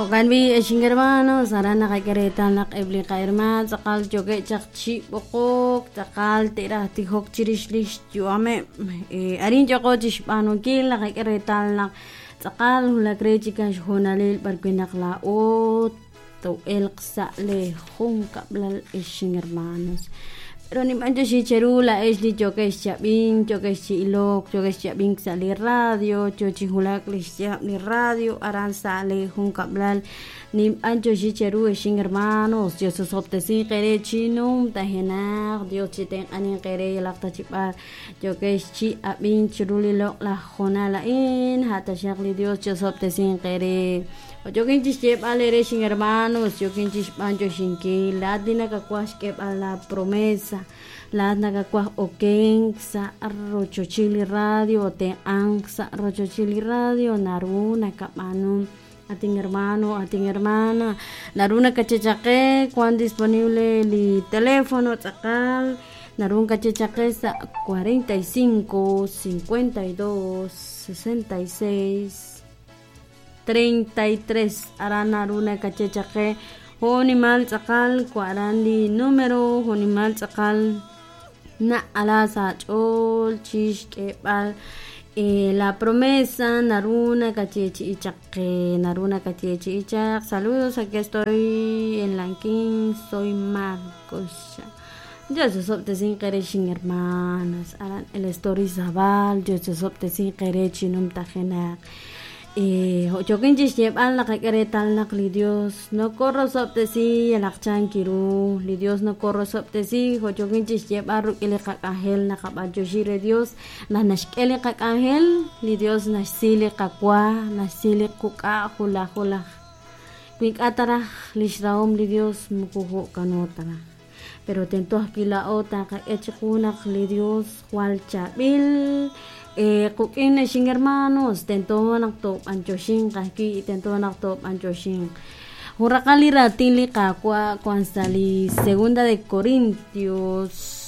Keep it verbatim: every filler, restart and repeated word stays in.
Ganbi eshing hermanos, arana kaikeretan lak ebli kairma, takal joge chakchi bokok, takal tira tihok chirishlish juame, arin joko jishpano gil la kaikeretan lak, takal hula krejika shonalil barquinak la o to elksa le junka blal eshing hermanos. Pero ni manjo si cherula es di joke chabing, joke si ilok, joke chabing sali radio, joke hulak lisya ni radio, aran sale hun kablal ni manjo si cheru esing hermanos, Dios sopte si kere chinum tahenak, Dios chiteng aning kere lak tachipa, joke si abing cheruli lok la hona lain, hata syakli Dios sopte si kere. Yo que chip alere sin hermanos, yo que chip anjo sin que la dina kakwas que a la promesa, la naga kwa oken sa rocho chili radio te angsa rocho chili radio naruna kapanu ating hermano ating hermana naruna kachechaque cuando disponible el teléfono takal narun kachechaque sa cuarenta y cinco cincuenta y dos sesenta y seis treinta y tres arana runa kachechaque honimal sakal cuarandi número honimal sakal na alasa chol chish kebal eh, la promesa naruna kachechi ichaque naruna kachechi ichak. Saludos, aquí estoy en Lanquín, soy Marcos. Yo se sopte sin querer sin hermanas aran el story zabal yo se sopte sin querer chinum tajenak. Eh, yo que llev al la caqueretal la Dios no corro sopte si el achan kiru li Dios no corro sopte si yo que llev al el cacahel na caballo shire Dios na nashkele cacahel li Dios nasile cacua nasile kuka hula hula quick atara lishraom li Dios mukuho kanotara pero tento aquí la otra ka echikunak li Dios wal chabil. Eh, kukin na sing hermanos, tento anak top anchosing kaki tento anak top anchosing. Hurakalira tili kakwa kuan sali segunda de Corintios